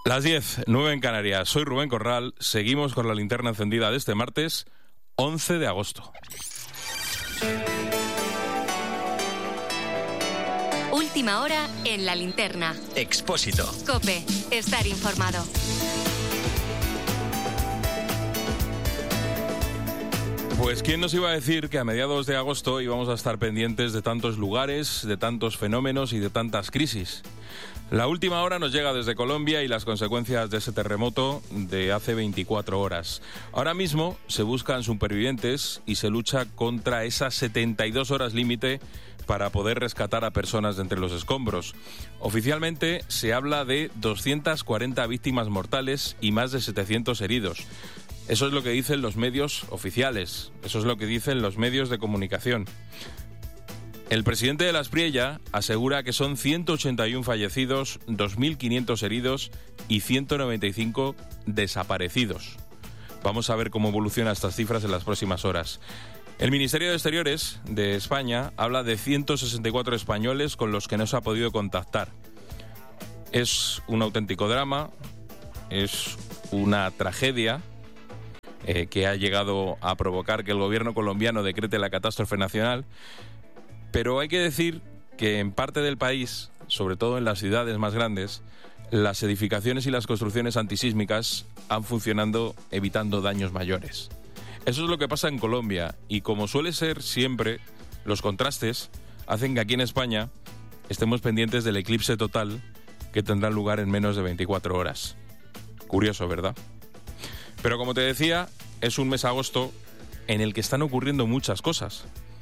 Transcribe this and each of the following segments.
Las 10, 9 en Canarias. Soy Rubén Corral. Seguimos con la linterna encendida de este martes 11 de agosto. Última hora en la linterna. Expósito. COPE. Estar informado. Pues quién nos iba a decir que a mediados de agosto íbamos a estar pendientes de tantos lugares, de tantos fenómenos y de tantas crisis. La última hora nos llega desde Colombia y las consecuencias de ese terremoto de hace 24 horas. Ahora mismo se buscan supervivientes y se lucha contra esas 72 horas límite para poder rescatar a personas de entre los escombros. Oficialmente se habla de 240 víctimas mortales y más de 700 heridos. Eso es lo que dicen los medios oficiales, eso es lo que dicen los medios de comunicación. El presidente de la Aspriella asegura que son 181 fallecidos, 2.500 heridos y 195 desaparecidos. Vamos a ver cómo evolucionan estas cifras en las próximas horas. El Ministerio de Exteriores de España habla de 164 españoles con los que no se ha podido contactar. Es un auténtico drama, es una tragedia que ha llegado a provocar que el gobierno colombiano decrete la catástrofe nacional. Pero hay que decir que en parte del país, sobre todo en las ciudades más grandes, las edificaciones y las construcciones antisísmicas han funcionado evitando daños mayores. Eso es lo que pasa en Colombia y como suele ser siempre, los contrastes hacen que aquí en España estemos pendientes del eclipse total que tendrá lugar en menos de 24 horas. Curioso, ¿verdad? Pero como te decía, es un mes agosto en el que están ocurriendo muchas cosas.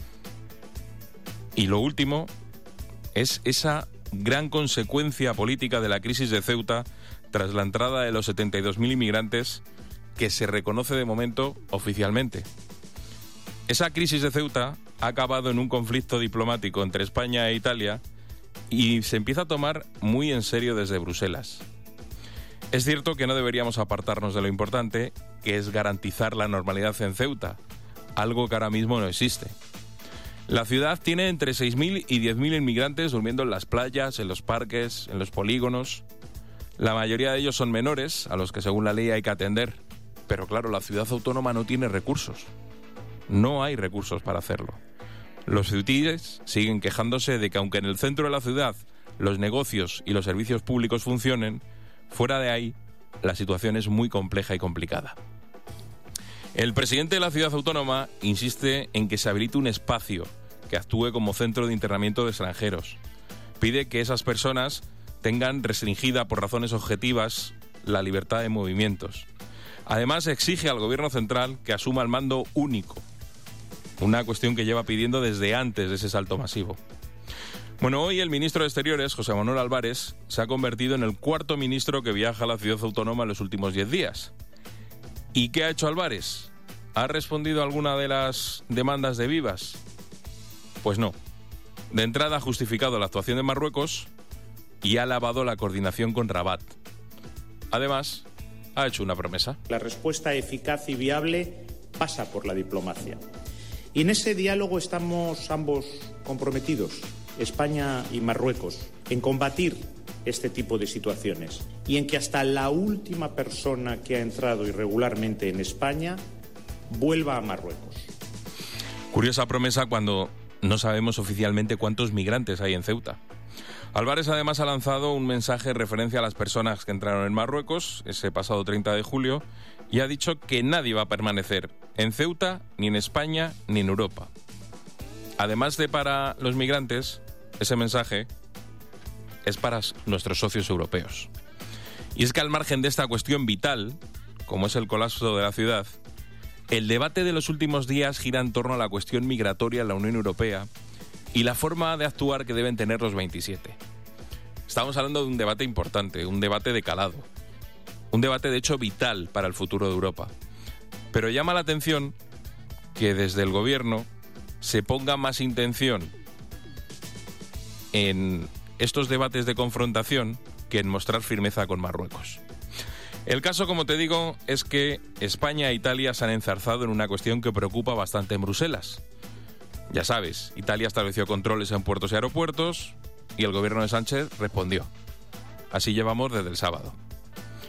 Y lo último es esa gran consecuencia política de la crisis de Ceuta tras la entrada de los 72.000 inmigrantes que se reconoce de momento oficialmente. Esa crisis de Ceuta ha acabado en un conflicto diplomático entre España e Italia y se empieza a tomar muy en serio desde Bruselas. Es cierto que no deberíamos apartarnos de lo importante, que es garantizar la normalidad en Ceuta, algo que ahora mismo no existe. La ciudad tiene entre 6.000 y 10.000 inmigrantes durmiendo en las playas, en los parques, en los polígonos. La mayoría de ellos son menores, a los que según la ley hay que atender. Pero claro, la ciudad autónoma no tiene recursos. No hay recursos para hacerlo. Los ceutíes siguen quejándose de que aunque en el centro de la ciudad los negocios y los servicios públicos funcionen, fuera de ahí la situación es muy compleja y complicada. El presidente de la ciudad autónoma insiste en que se habilite un espacio que actúe como centro de internamiento de extranjeros. Pide que esas personas tengan restringida por razones objetivas la libertad de movimientos. Además, exige al gobierno central que asuma el mando único, una cuestión que lleva pidiendo desde antes de ese salto masivo. Bueno, hoy el ministro de Exteriores, José Manuel Álvarez, se ha convertido en el cuarto ministro que viaja a la ciudad autónoma en los últimos 10 días. ¿Y qué ha hecho Álvarez? ¿Ha respondido a alguna de las demandas de Vivas? Pues no. De entrada ha justificado la actuación de Marruecos y ha alabado la coordinación con Rabat. Además, ha hecho una promesa. La respuesta eficaz y viable pasa por la diplomacia. Y en ese diálogo estamos ambos comprometidos, España y Marruecos, en combatir este tipo de situaciones y en que hasta la última persona que ha entrado irregularmente en España vuelva a Marruecos. Curiosa promesa cuando no sabemos oficialmente cuántos migrantes hay en Ceuta. Álvarez además ha lanzado un mensaje en referencia a las personas que entraron en Marruecos ese pasado 30 de julio y ha dicho que nadie va a permanecer en Ceuta, ni en España, ni en Europa. Además de para los migrantes, ese mensaje es para nuestros socios europeos. Y es que al margen de esta cuestión vital, como es el colapso de la ciudad, el debate de los últimos días gira en torno a la cuestión migratoria en la Unión Europea y la forma de actuar que deben tener los 27. Estamos hablando de un debate importante, un debate de calado, un debate de hecho vital para el futuro de Europa. Pero llama la atención que desde el gobierno se ponga más intención en estos debates de confrontación que en mostrar firmeza con Marruecos. El caso, como te digo, es que España e Italia se han enzarzado en una cuestión que preocupa bastante en Bruselas. Ya sabes, Italia estableció controles en puertos y aeropuertos y el gobierno de Sánchez respondió. Así llevamos desde el sábado.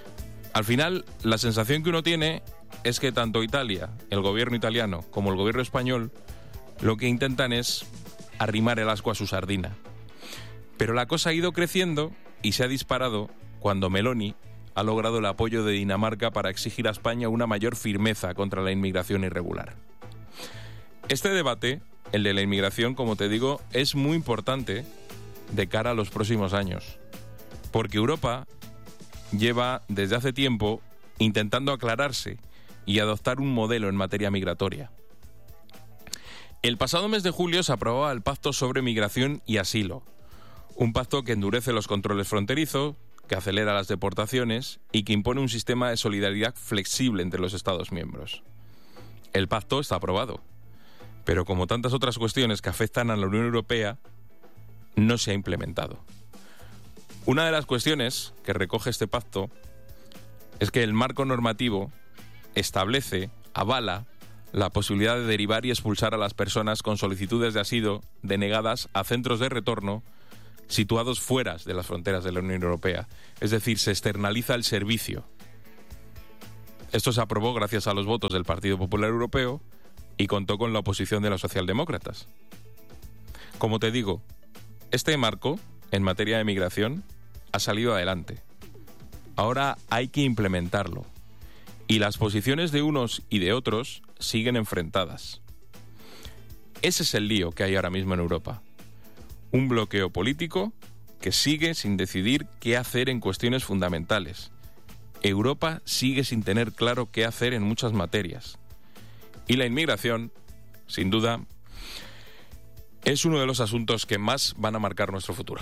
Al final, la sensación que uno tiene es que tanto Italia, el gobierno italiano, como el gobierno español, lo que intentan es arrimar el ascua a su sardina. Pero la cosa ha ido creciendo y se ha disparado cuando Meloni ha logrado el apoyo de Dinamarca para exigir a España una mayor firmeza contra la inmigración irregular. Este debate, el de la inmigración, como te digo, es muy importante de cara a los próximos años, porque Europa lleva desde hace tiempo intentando aclararse y adoptar un modelo en materia migratoria. El pasado mes de julio se aprobaba el Pacto sobre Migración y Asilo, un pacto que endurece los controles fronterizos, que acelera las deportaciones y que impone un sistema de solidaridad flexible entre los Estados miembros. El pacto está aprobado, pero como tantas otras cuestiones que afectan a la Unión Europea, no se ha implementado. Una de las cuestiones que recoge este pacto es que el marco normativo establece, avala, la posibilidad de derivar y expulsar a las personas con solicitudes de asilo denegadas a centros de retorno situados fuera de las fronteras de la Unión Europea. Es decir, se externaliza el servicio. Esto se aprobó gracias a los votos del Partido Popular Europeo y contó con la oposición de los socialdemócratas. Como te digo, este marco, en materia de migración, ha salido adelante. Ahora hay que implementarlo. Y las posiciones de unos y de otros siguen enfrentadas. Ese es el lío que hay ahora mismo en Europa. Un bloqueo político que sigue sin decidir qué hacer en cuestiones fundamentales. Europa sigue sin tener claro qué hacer en muchas materias. Y la inmigración, sin duda, es uno de los asuntos que más van a marcar nuestro futuro.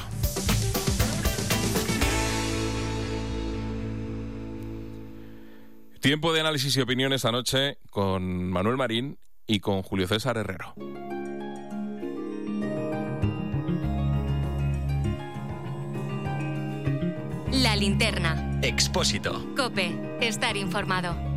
Tiempo de análisis y opinión esta noche con Manuel Marín y con Julio César Herrero. La linterna. Expósito. COPE. Estar informado.